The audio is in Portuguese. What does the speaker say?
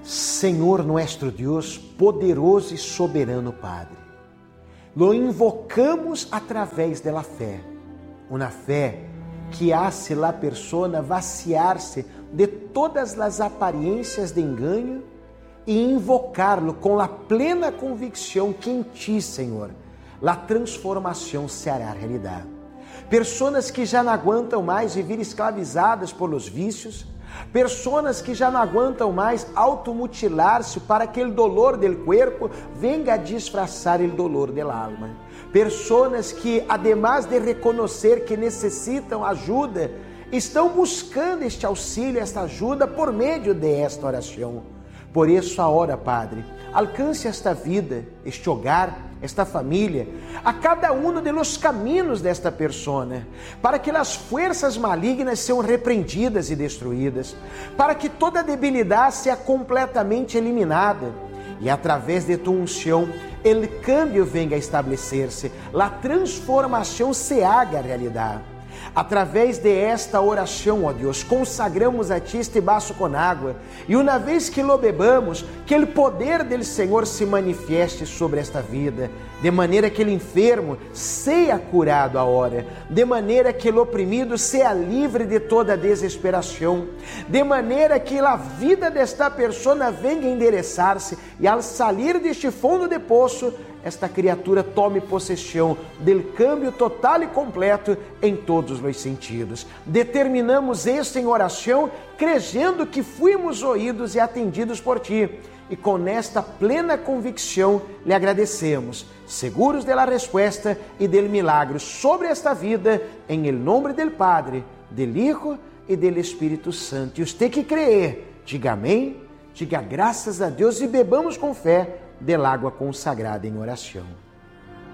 Senhor nuestro Dios, poderoso e soberano Padre, lo invocamos através da fé, uma fé que hace la persona vaciar-se de todas as aparências de engano e invocar-lo com a plena convicção que em ti, Senhor, a transformação será realidade. Pessoas que já não aguentam mais viver escravizadas por los vícios, pessoas que já não aguentam mais automutilar-se para que o dolor del cuerpo venga a disfrazar o dolor del alma. Pessoas que, además de reconhecer que necessitam ajuda, estão buscando este auxílio, esta ajuda por meio de esta oração. Por isso, agora, Padre, alcance esta vida, este hogar, esta família, a cada um de los caminhos desta persona, para que as forças malignas sejam repreendidas e destruídas, para que toda debilidade seja completamente eliminada, e através de tua unção, o câmbio venga a estabelecer-se, a transformação se haga realidade. Através de esta oração, ó Deus, consagramos a Ti este vaso com água, e uma vez que lo bebamos, que o poder do Senhor se manifeste sobre esta vida, de maneira que o enfermo seja curado agora, de maneira que o oprimido seja livre de toda desesperação, de maneira que a vida desta pessoa venha a endereçar-se, e ao sair deste fundo de poço, esta criatura tome possessão do câmbio total e completo em todos os sentidos. Determinamos isso em oração, crendo que fuimos ouvidos e atendidos por Ti. E com esta plena convicção lhe agradecemos, seguros da resposta e do milagre sobre esta vida, em nome do Padre, do Hijo e do Espírito Santo. E você que crê, diga amém, diga graças a Deus e bebamos com fé del água consagrada em oração.